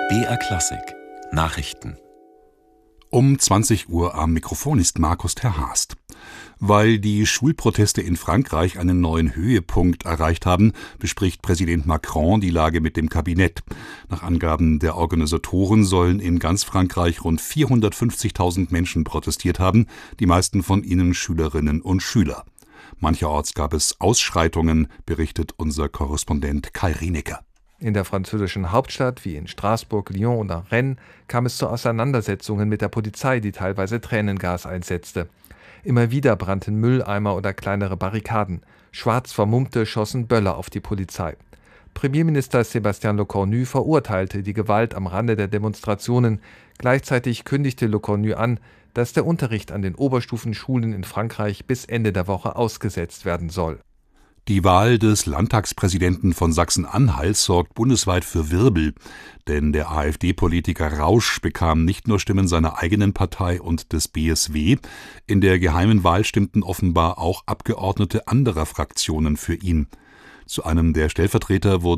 BR Klassik Nachrichten. Um 20 Uhr am Mikrofon ist Markus ter Haast. Weil die Schulproteste in Frankreich einen neuen Höhepunkt erreicht haben, bespricht Präsident Macron die Lage mit dem Kabinett. Nach Angaben der Organisatoren sollen in ganz Frankreich rund 450.000 Menschen protestiert haben, die meisten von ihnen Schülerinnen und Schüler. Mancherorts gab es Ausschreitungen, berichtet unser Korrespondent Kai Rienecker. In der französischen Hauptstadt wie in Straßburg, Lyon oder Rennes kam es zu Auseinandersetzungen mit der Polizei, die teilweise Tränengas einsetzte. Immer wieder brannten Mülleimer oder kleinere Barrikaden. Schwarz Vermummte schossen Böller auf die Polizei. Premierminister Sébastien Lecornu verurteilte die Gewalt am Rande der Demonstrationen. Gleichzeitig kündigte Lecornu an, dass der Unterricht an den Oberstufenschulen in Frankreich bis Ende der Woche ausgesetzt werden soll. Die Wahl des Landtagspräsidenten von Sachsen-Anhalt sorgt bundesweit für Wirbel, denn der AfD-Politiker Rausch bekam nicht nur Stimmen seiner eigenen Partei und des BSW, in der geheimen Wahl stimmten offenbar auch Abgeordnete anderer Fraktionen für ihn. Zu einem der Stellvertreter wurde